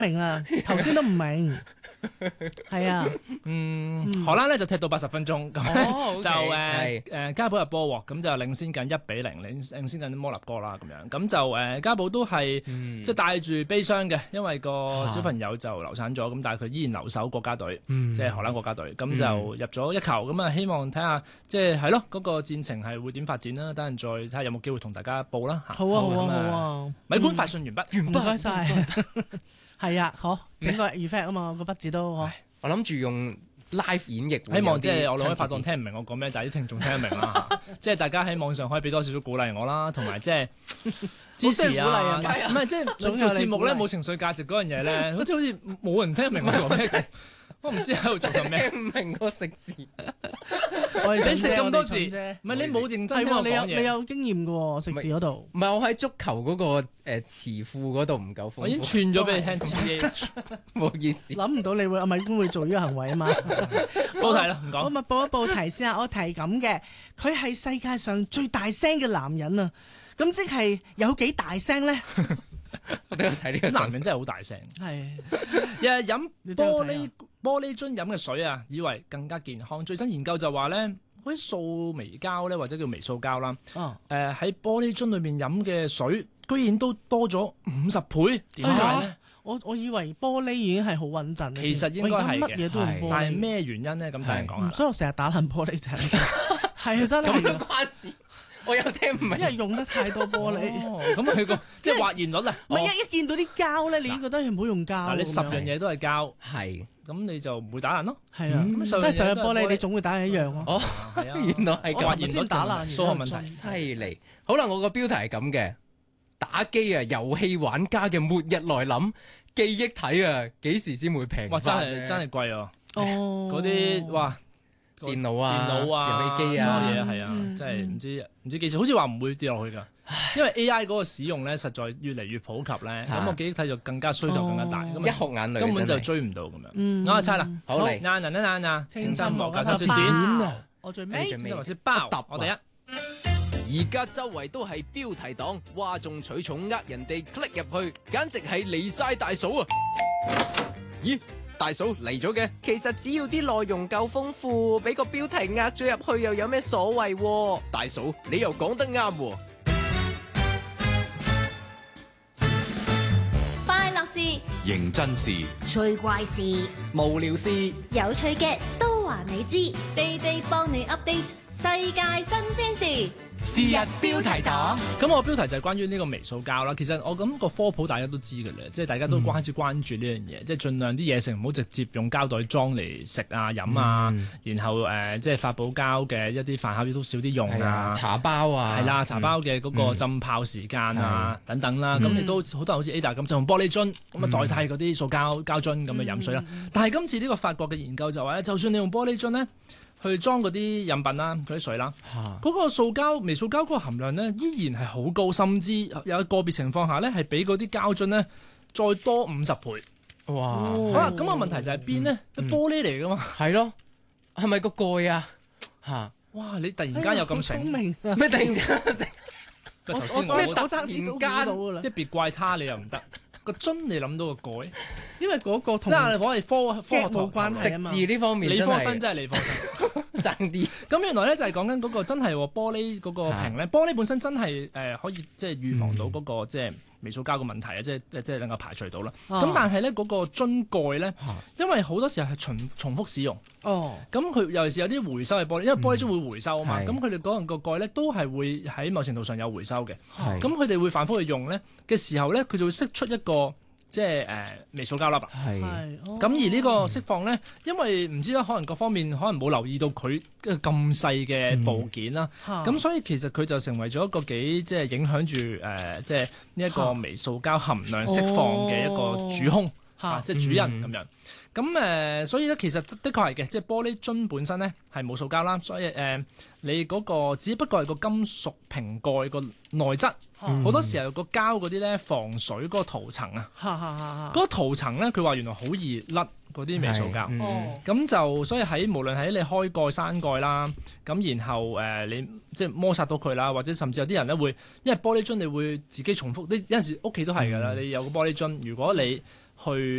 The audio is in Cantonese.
明啦，頭先都唔明，係啊， 荷蘭咧就踢到80分鐘，咁就係加寶入波喎，咁就領先緊1-0，領先緊摩納哥啦咁樣，咁就加寶都係即係帶住悲傷嘅，因為個小朋友就流產咗，咁但係佢依然留守國家隊，即係荷蘭國家隊，咁就入咗1球，咁啊希望睇下即係係咯嗰個戰情係會點發展啦，等陣再睇下有冇機會同大家報啦。 好啊好啊好啊， 米官發信完畢， 唔該晒。係啊，好整個 effect 啊嘛，個筆字都好。 我諗住用 live 演繹， 希望即係我兩位拍檔聽唔明我講咩，但係啲聽眾聽得明啦。即係大家喺網上可以俾多少少鼓勵我啦，同埋即係支持啊。唔係即係做節目咧冇情緒價值嗰樣嘢咧，好似冇人聽得明我講咩。我唔知喺度做緊咩， 唔明個食字。 你食咁多字，唔係你冇認真聽我講嘢。 你有經驗嘅喎，食字嗰度。 唔係我喺足球嗰個詞庫嗰度唔夠豐富。 我已經串咗俾你聽 TH， 唔好意思。 諗唔到你會阿米官會做呢個行為啊嘛。 報題啦，唔講。 我咪報一報題先啊！我提咁嘅，佢係世界上最大聲嘅男人啊！咁即係有幾大聲咧？ 我都有睇呢個男人真係好大聲。 係日日飲玻璃樽飲嘅水啊，以為更加健康。最新研究就話咧，嗰啲塑微膠咧，或者叫微塑膠啦，喺玻璃樽裏面飲嘅水，居然都多咗50倍。點解咧？ 我以為玻璃已經係好穩陣。 其實應該係嘅， 乜嘢都用玻璃。 但係咩原因咧？咁等人講下。 所以我成日打爛玻璃就係啊，真係。 咁都關事。我又聽唔明， 因為用得太多玻璃。 咁佢個即係還原率啊！ 唔係一見到啲膠咧，你已經覺得唔好用膠。 你10樣嘢都係膠， 係咁你就唔會打爛咯。 係啊，都係10樣玻璃，你總會打爛一樣咯。 哦，原來係咁， 還原率打爛數學問題， 犀利。好啦，我個標題係咁嘅，打機啊，遊戲玩家嘅末日來臨，記憶體啊，幾時先會平？ 哇！真係貴啊！ 哦， 嗰啲哇〜 電腦啊， 遊戲機啊，所有嘢係啊，真係唔知幾時，好似話唔會跌落去㗎，因為 AI 嗰個使用咧，實在越嚟越普及咧，咁個記憶體就更加需求更加大， 一殼眼淚根本就追唔到咁樣。我猜啦， 好嚟， 嗱， 青春魔教教授先， 我最尾， 先包，我第一。 而家周圍都係標題黨，嘩眾取寵，人哋 click 入去，簡直係離晒大嫂啊！咦？大嫂嚟咗嘅，其實只要啲內容夠豐富，俾個標題壓咗入去又有咩所謂？大嫂，你又講得啱喎。 快樂事、 認真事、 趣怪事、 無聊事， 有趣嘅都話你知，地地幫你 update 世界新鮮事。 是日標題黨。 咁我標題就係關於呢個微塑膠啦。其實我諗個科普大家都知嘅咧，即係大家都開始關注呢樣嘢，即係盡量啲嘢食唔好直接用膠袋裝嚟食啊飲啊，然後即係發泡膠嘅一啲飯盒都少啲用啊， 茶包啊， 係啦，茶包嘅嗰個浸泡時間啊等等啦。咁亦都好多人好似 Ada 咁就用玻璃樽咁啊代替嗰啲塑膠樽咁嘅飲水啦。但係今次呢個法國嘅研究就話咧，就算你用玻璃樽咧，去裝嗰啲飲品啦，嗰啲水啦，嗰個微塑膠嗰個含量咧，依然係好高，甚至有個別情況下咧，係比嗰啲膠樽咧再多50倍。 哇！ 好啦，咁個問題就係邊咧？玻璃嚟噶嘛？ 係咯，係咪個蓋啊？嚇！ 哇！你突然間有咁醒， 咩突然間醒？ 頭先我爭啲都估到㗎啦， 即係別怪他，你又唔得。個樽你諗到個蓋， 因為嗰個同嗱我哋科學冇關係啊嘛。 食字呢方面， 理科生真係理科生， 爭啲。 咁原來咧就係講緊嗰個真係玻璃嗰個瓶咧，玻璃本身真係可以即係預防到嗰個即係微塑膠嘅問題啊，即係能夠排除到啦。咁但係咧嗰個樽蓋咧，因為好多時候係重複使用。哦，咁佢尤其是有啲回收嘅玻璃，因為玻璃樽會回收啊嘛，咁佢哋嗰個蓋咧都係會喺某程度上有回收嘅。咁佢哋會反覆去用咧嘅時候咧，佢就會釋出一個即係微塑膠粒。係，咁而呢個釋放咧，因為唔知啦，可能各方面可能冇留意到佢咁細嘅部件啦，咁所以其實佢就成為咗一個幾即係影響住即係呢一個微塑膠含量釋放嘅一個主兇即係主人咁樣。咁所以咧，其實的確係嘅，即係玻璃樽本身咧係冇塑膠啦，所以你嗰個只不過係個金屬瓶蓋個內質，好多時候個膠嗰啲咧防水嗰個塗層啊，嗰個塗層咧佢話原來好易甩嗰啲微塑膠，咁就所以無論喺你開蓋閂蓋啦，咁然後你即係摩擦到佢啦，或者甚至有啲人咧會，因為玻璃樽你會自己重複，你有陣時屋企都係㗎啦，你有個玻璃樽，如果你去